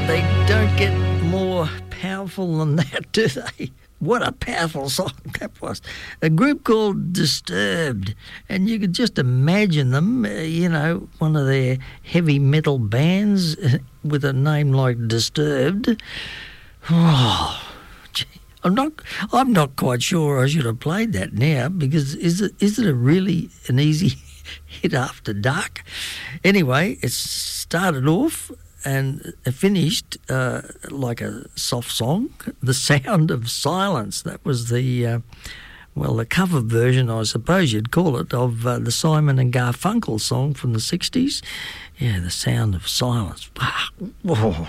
They don't get more powerful than that, do they? What a powerful song that was. A group called Disturbed, and you could just imagine them, one of their heavy metal bands with a name like Disturbed. Oh, gee. I'm not quite sure I should have played that now, because is it really an easy hit after dark? Anyway, it started off and it finished like a soft song, The Sound of Silence. That was the cover version, I suppose you'd call it, of the Simon and Garfunkel song from the 60s. Yeah, The Sound of Silence. Whoa.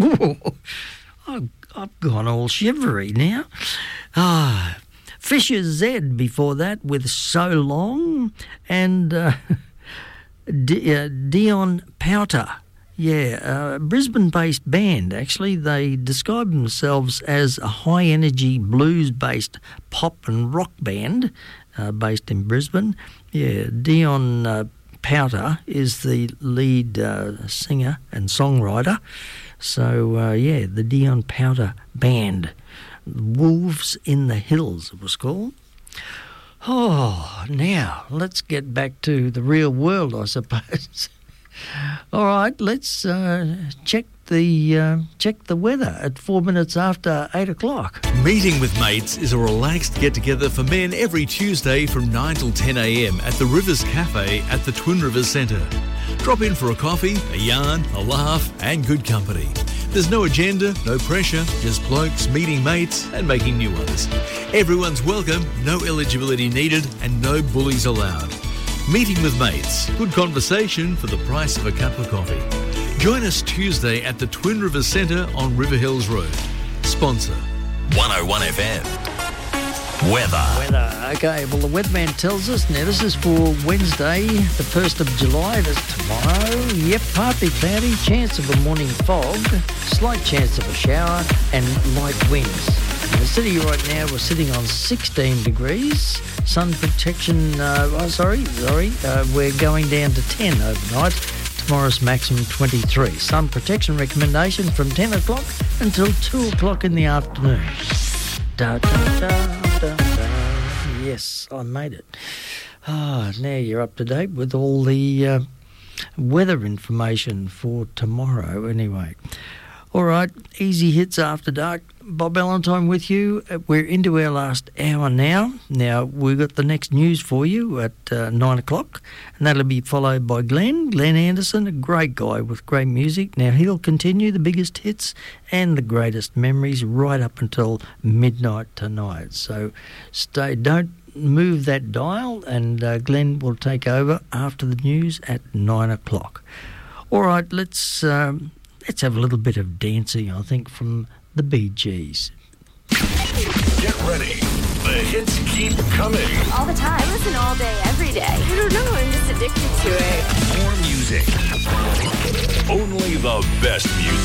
I've gone all shivery now. Fisher Z before that with So Long, and Dion Powter. Yeah, Brisbane-based band, actually. They describe themselves as a high-energy blues-based pop and rock band based in Brisbane. Yeah, Dion Powter is the lead singer and songwriter. So, the Dion Powter Band. Wolves in the Hills, it was called. Oh, now, let's get back to the real world, I suppose. All right, let's check the weather at 4 minutes after 8 o'clock. Meeting with Mates is a relaxed get-together for men every Tuesday from 9 till 10 a.m. at the Rivers Cafe at the Twin Rivers Centre. Drop in for a coffee, a yarn, a laugh and good company. There's no agenda, no pressure, just blokes meeting mates and making new ones. Everyone's welcome, no eligibility needed and no bullies allowed. Meeting with Mates, good conversation for the price of a cup of coffee. Join us Tuesday at the Twin Rivers Centre on River Hills Road. Sponsor 101 FM. Weather. Okay, well, the weatherman tells us, now this is for Wednesday, the 1st of July, that's tomorrow. Yep, partly cloudy, chance of a morning fog, slight chance of a shower, and light winds. In the city right now, we're sitting on 16 degrees. Sun protection, we're going down to 10 overnight. Tomorrow's maximum 23. Sun protection recommendation from 10 o'clock until 2 o'clock in the afternoon. Da, da, da, da, da. Yes, I made it. Now you're up to date with all the weather information for tomorrow anyway. All right, easy hits after dark. Bob Valentine with you. We're into our last hour now. Now, we've got the next news for you at 9 o'clock, and that'll be followed by Glenn Anderson, a great guy with great music. Now, he'll continue the biggest hits and the greatest memories right up until midnight tonight. So don't move that dial, and Glenn will take over after the news at 9 o'clock. All right, let's have a little bit of dancing, I think, from the Bee Gees. Get ready. The hits keep coming. All the time. Listen all day, every day. I don't know. I'm just addicted to it. More music. Only the best music.